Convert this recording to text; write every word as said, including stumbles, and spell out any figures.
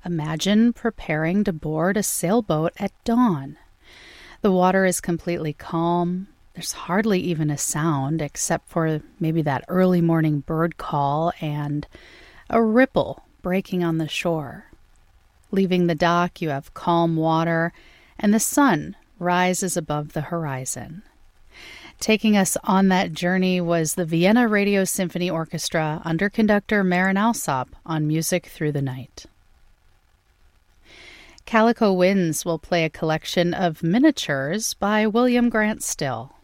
Imagine preparing to board a sailboat at dawn. The water is completely calm. There's hardly even a sound except for maybe that early morning bird call and a ripple breaking on the shore. Leaving the dock, you have calm water, and the sun rises above the horizon. Taking us on that journey was the Vienna Radio Symphony Orchestra under conductor Marin Alsop on Music Through the Night. Calico Winds will play a collection of miniatures by William Grant Still.